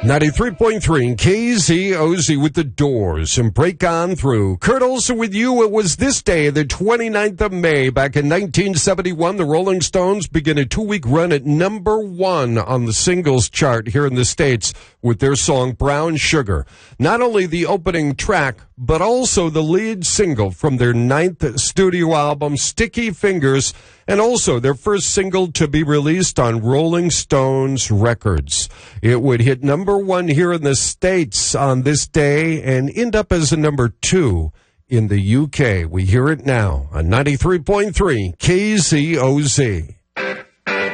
93.3 KZOZ with The Doors and Break On Through. Kurt Olsen with you. It was this day, the 29th of May, back in 1971, the Rolling Stones began a 2-week run at number 1 on the singles chart here in the States with their song Brown Sugar. Not only the opening track, but also the lead single from their 9th studio album, Sticky Fingers, and also their first single to be released on Rolling Stones Records. It would hit number 1 here in the States on this day and end up as a number 2 in the UK. We hear it now on 93.3 KZOZ.